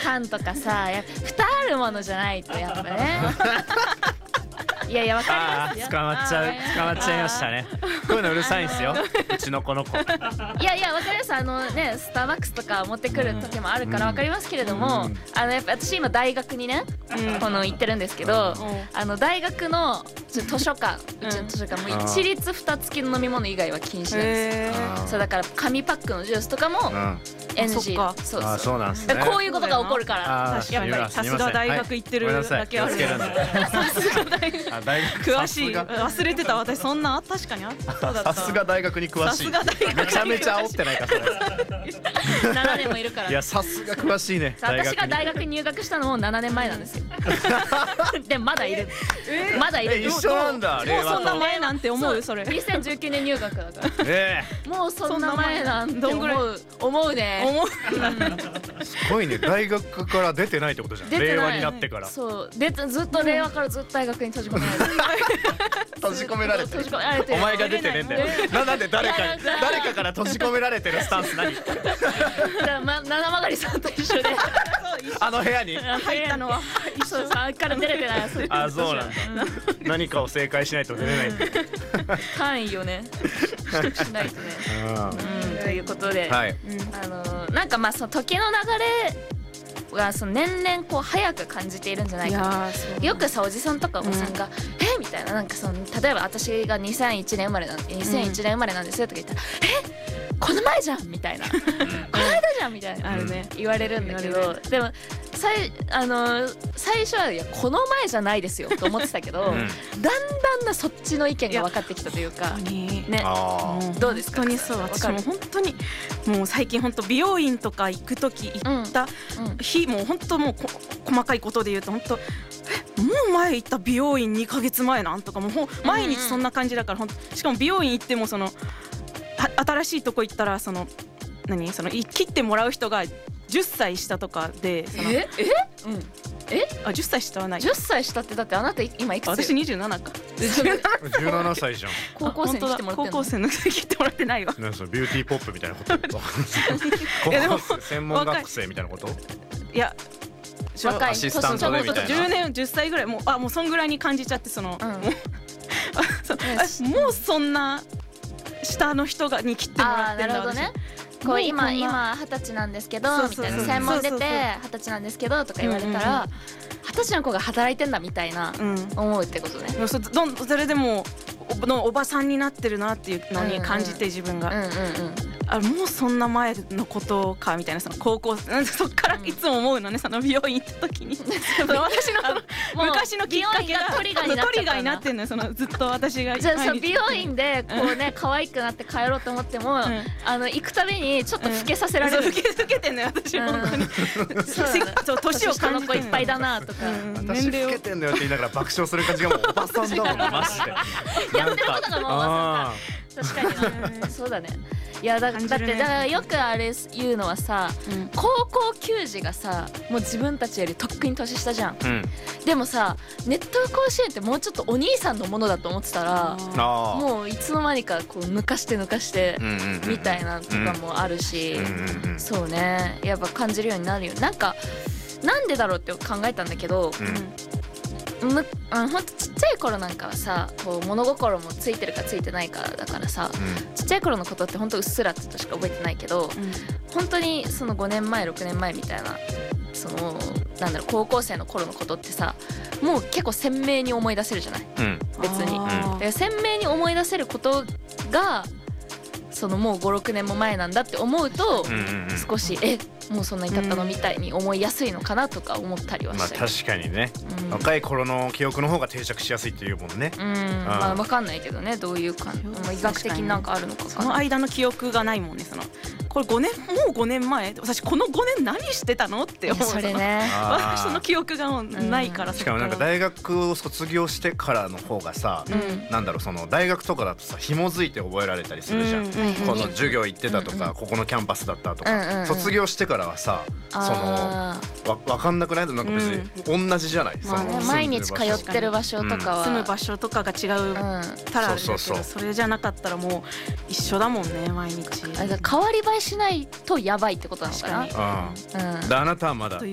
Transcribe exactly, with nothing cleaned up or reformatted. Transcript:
缶とかさ、やっぱ蓋あるものじゃないとやっぱねいやいやわかりますよ。 捕まっちゃう捕まっちゃいましたね。こういうのうるさいんですよ、うちのこの子。 いやいやわかります。あのねスターバックスとか持ってくる時もあるからわかりますけれども、うん、あのやっぱ私今大学にね、うん、この行ってるんですけど、うん、あの大学の図書館、うちの図書館も一律蓋付きの飲み物以外は禁止なんですよ。そうだから紙パックのジュースとかも エヌジー。 あ、 そうあ、そうなんですね。 こういうことが起こるから。 やっぱりさすが大学行ってるだけある。さすが大学詳しい。忘れてた。私そんな確かにあった。そうだった。 さすが大学に詳しい。めちゃめちゃ煽ってないかそれ。 ななねんもいるから。 いやさすが詳しいね。 私が大学に入学したのもななねんまえなんですよ。でまだいる。まだいる。 一緒なんだ。 もうそんな前なんて思うそれ。 にせんじゅうきゅうねん入学だから。ええ。もうそんな前なんて思う思うね。 思う。 すごいね。大学から出てないってことじゃん。令和になってから。 そう。でずっと令和からずっと大学に閉じ込められて。 閉じ込められてる。お前が出てねえんだよ。なんで誰か誰かから閉じ込められてるスタンス何？ ま七曲りさんと一緒であの部屋に入ったのはそうさっきから出れてない。 あ、そうなんだ。何かを正解しないと出れない。 単位をねしないとね。ということで、あのなんかまあその時の流れがその年々こう早く感じているんじゃないか。よくさおじさんとかおばさんが「えみたいな、なんかその例えば私がにせんいちねん生まれなんにせんいちねん生まれなんですよとか言ったら「えこの前じゃん」みたいな「この間じゃん」みたいな言われるんだけど、でもさいあの最初はいやこの前じゃないですよと思ってたけど、だんだんなそっちの意見が分かってきたというかね。どうですか？ 本当にそう。私も本当にもう最近本当美容院とか行く時行った日、もう本当もう細かいことで言うと本当えもう前行った美容院にかげつまえなんとかもう毎日そんな感じだから、ほんしかも美容院行ってもその新しいとこ行ったらその何その切ってもらう人がじゅっさい下とかで、そのええうんえあじゅっさい下はない。 じゅっさい下ってだってあなた今いくつ？ 私にじゅうななか。 じゅうななさいじゃん。 高校生に来てもらってんの？ 高校生の切ってもらってないわ。 なんかそのビューティーポップみたいなこと。いやでも専門学生みたいなこと？ いや若いアシスタントでみたいな。 じゅうねんじゅっさいぐらいもうあもうそんぐらいに感じちゃって、その、うん、もうもうそんな下の人がに切ってもらってんだ。 なるほどね。こう今今二十歳なんですけどみたいな、専門出て二十歳なんですけどとか言われたら二十歳の子が働いてんだみたいな思うってことね。 そどんそれでものおばさんになってるなっていうのに感じて、自分があもうそんな前のことかみたいな、その高校そっからいつも思うのね、その美容院行った時に私の昔のきっかけがトリガーになってんのよ。そのずっと私がじゃあ美容院でこうね可愛くなって帰ろうと思っても、あの行くたびにちょっと老けさせられる。 老けてんのよ私本当に。そう年を感じて子いっぱいだなとか。 私老けてんのよって言いながら爆笑する感じがもうおばさんだもんマジで。 やってることがもうおばさんか。確かにな。そうだね。いや だ, だってだからよくあれ言うのはさ、うん、高校球児がさもう自分たちよりとっくに年下じゃん、うん、でもさネット甲子園ってもうちょっとお兄さんのものだと思ってたらもういつの間にかこう抜かして抜かしてみたいなとかもあるし、そうねやっぱ感じるようになるよ。なんかなんでだろうって考えたんだけど、うんむあのほんとちっちゃい頃なんかはさこう物心もついてるかついてないかだからさ、うん、ちっちゃい頃のことってほんとうっすらとしか覚えてないけど、うん、本当にそのごねんまえろくねんまえみたいなそのなんだろう高校生の頃のことってさもう結構鮮明に思い出せるじゃない、うん、別にで鮮明に思い出せることがそのもうごろくねんも前なんだって思うと、うんうんうん、少しえもうそんなに経ったのみたいに思いやすいのかなとか思ったりはしたり、 まあ確かにね、うん、若い頃の記憶の方が定着しやすいっていうもんね。 うん、まあ分かんないけどねどういうか、まあ、医学的になんかあるのかその間の記憶がないもんね。そのこれごねんもうごねんまえ私このごねん何してたのって思う。 それね私の記憶がもうないから、うん、 しかもなんか大学を卒業してからの方がさ、うん、なんだろうその大学とかだとさ紐づいて覚えられたりするじゃん、うん、この授業行ってたとか、うん、ここのキャンパスだったとか、うんうん、卒業してからはさそのわ分かんなくないとなんか別に同じじゃない、うんまあね、毎日通ってる場所とかは、 うん、住む場所とかが違うたらあるけど、それじゃなかったらもう一緒だもんね毎日。 あ変わり映えしないとやばいってことなのかな。 確かに、うんうん、であなたはまだ